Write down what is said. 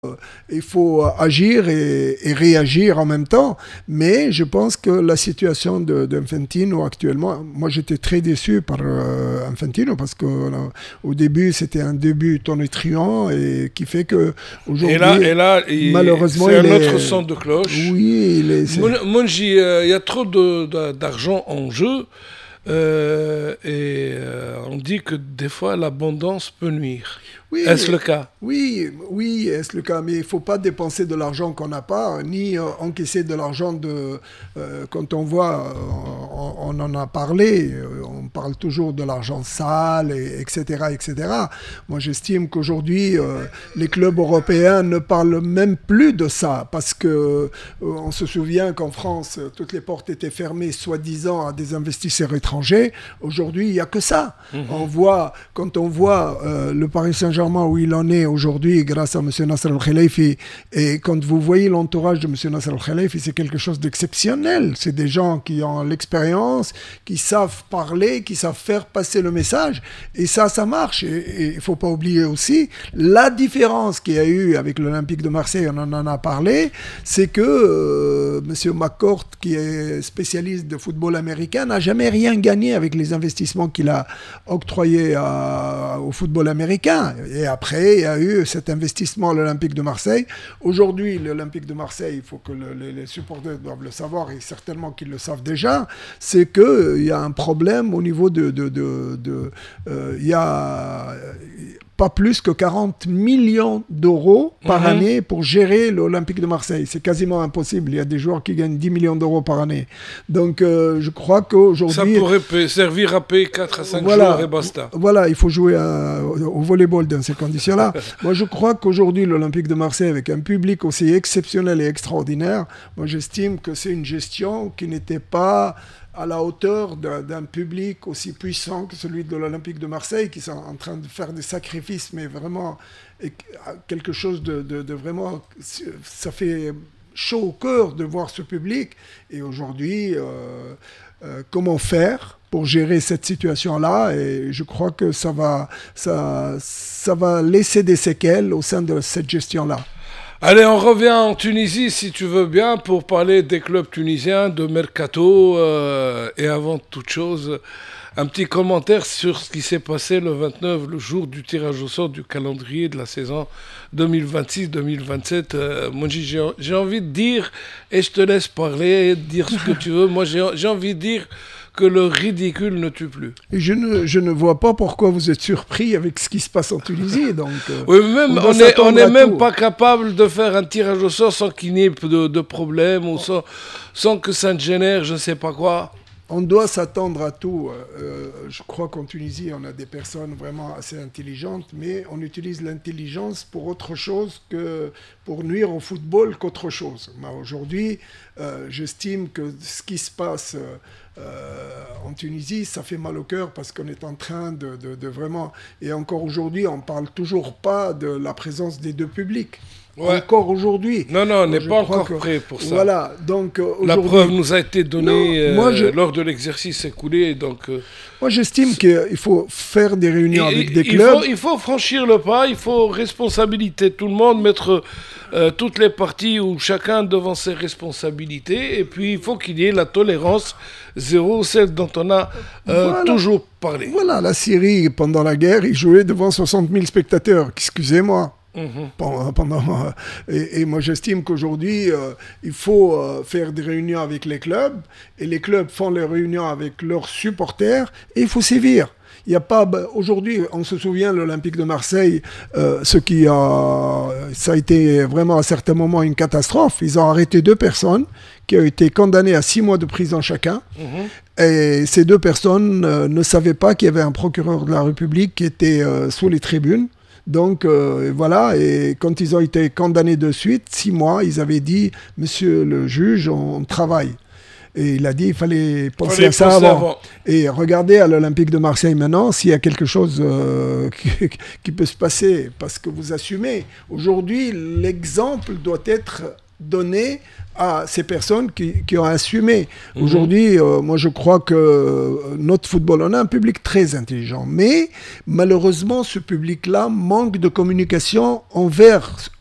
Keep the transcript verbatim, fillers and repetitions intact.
Il faut agir et, et réagir en même temps, mais je pense que la situation d'Infantino actuellement, moi j'étais très déçu par euh, Infantino parce qu'au début c'était un début tonitruant et qui fait que aujourd'hui, et là, et là il, malheureusement, c'est un il autre est, son de cloche. Oui, il est. Monji, il euh, y a trop d'argent en jeu. Euh, et euh, on dit que des fois l'abondance peut nuire. Oui, est-ce le cas? Oui, oui, est-ce le cas? Mais il ne faut pas dépenser de l'argent qu'on n'a pas, ni euh, encaisser de l'argent de. Euh, quand on voit, euh, on, on en a parlé, euh, on parle toujours de l'argent sale, et, etc., et cetera. Moi, j'estime qu'aujourd'hui, euh, les clubs européens ne parlent même plus de ça, parce que euh, on se souvient qu'en France, toutes les portes étaient fermées, soi-disant, à des investisseurs étrangers. Aujourd'hui, il n'y a que ça. Mmh. On voit, quand on voit euh, le Paris Saint-Germain où il en est aujourd'hui grâce à M. Nasser Al-Khelaifi, et quand vous voyez l'entourage de M. Nasser Al-Khelaifi, c'est quelque chose d'exceptionnel. C'est des gens qui ont l'expérience, qui savent parler, qui savent faire passer le message, et ça, ça marche. Et il ne faut pas oublier aussi la différence qu'il y a eu avec l'Olympique de Marseille, on en a parlé, c'est que euh, M. McCourt, qui est spécialiste de football américain, n'a jamais rien gagné avec les investissements qu'il a octroyés à, au football américain. Et après, il y a eu cet investissement à l'Olympique de Marseille. Aujourd'hui, l'Olympique de Marseille, il faut que le, les, les supporters doivent le savoir, et certainement qu'ils le savent déjà, c'est qu'il euh, y a un problème au niveau de... de, de, de euh, y a pas plus que quarante millions d'euros par mmh. année pour gérer l'Olympique de Marseille. C'est quasiment impossible. Il y a des joueurs qui gagnent dix millions d'euros par année. Donc, euh, je crois qu'aujourd'hui... Ça pourrait servir à payer quatre à cinq voilà, joueurs et basta. Voilà, il faut jouer à, au volleyball dans ces conditions-là. Moi, je crois qu'aujourd'hui, l'Olympique de Marseille, avec un public aussi exceptionnel et extraordinaire, moi, j'estime que c'est une gestion qui n'était pas à la hauteur d'un public aussi puissant que celui de l'Olympique de Marseille, qui sont en train de faire des sacrifices, mais vraiment quelque chose de, de, de vraiment... Ça fait chaud au cœur de voir ce public. Et aujourd'hui, euh, euh, comment faire pour gérer cette situation-là? Et je crois que ça va, ça, ça va laisser des séquelles au sein de cette gestion-là. Allez, on revient en Tunisie, si tu veux bien, pour parler des clubs tunisiens, de Mercato, euh, et avant toute chose, un petit commentaire sur ce qui s'est passé le vingt-neuf, le jour du tirage au sort du calendrier de la saison deux mille vingt-six deux mille vingt-sept. Euh, moi, j'ai envie de dire, et je te laisse parler, dire ce que tu veux, moi j'ai envie de dire que le ridicule ne tue plus. Et je ne, je ne vois pas pourquoi vous êtes surpris avec ce qui se passe en Tunisie. Donc, euh, oui, même, on n'est on est même tout. pas capable de faire un tirage au sort sans qu'il n'y ait de, de problème, ou sans, sans que ça ne génère je ne sais pas quoi. On doit s'attendre à tout. Euh, je crois qu'en Tunisie, on a des personnes vraiment assez intelligentes, mais on utilise l'intelligence pour autre chose que pour nuire au football qu'autre chose. Aujourd'hui, euh, j'estime que ce qui se passe euh, en Tunisie, ça fait mal au cœur parce qu'on est en train de, de, de vraiment... Et encore aujourd'hui, on ne parle toujours pas de la présence des deux publics. Ouais. Encore aujourd'hui. Non, non, on n'est pas encore que, prêt pour ça. Voilà, donc euh, la preuve nous a été donnée non, moi, je... euh, lors de l'exercice écoulé. Donc, euh, moi, j'estime qu'il faut faire des réunions et, avec des il clubs. Faut, il faut franchir le pas, il faut responsabiliser tout le monde, mettre euh, toutes les parties où chacun devant ses responsabilités. Et puis, il faut qu'il y ait la tolérance zéro, celle dont on a euh, voilà. toujours parlé. Voilà, la Syrie, pendant la guerre, ils jouaient devant soixante mille spectateurs. Excusez-moi. Mmh. Pendant, pendant, et, et moi j'estime qu'aujourd'hui euh, il faut euh, faire des réunions avec les clubs, et les clubs font les réunions avec leurs supporters, et il faut sévir. Il n'y a pas aujourd'hui, on se souvient l'Olympique de Marseille, euh, ce qui a, ça a été vraiment à certains moments une catastrophe. Ils ont arrêté deux personnes qui ont été condamnées à six mois de prison chacun. Mmh. Et ces deux personnes euh, ne savaient pas qu'il y avait un procureur de la République qui était euh, sous les tribunes. Donc euh, voilà, et quand ils ont été condamnés de suite, six mois, ils avaient dit, monsieur le juge, on travaille. Et il a dit, il fallait penser fallait à ça penser avant. avant. Et regardez à l'Olympique de Marseille maintenant, s'il y a quelque chose euh, qui, qui peut se passer, parce que vous assumez. Aujourd'hui, l'exemple doit être donné à ces personnes qui, qui ont assumé. Mmh. Aujourd'hui, euh, moi je crois que euh, notre football, on a un public très intelligent, mais malheureusement ce public-là manque de communication envers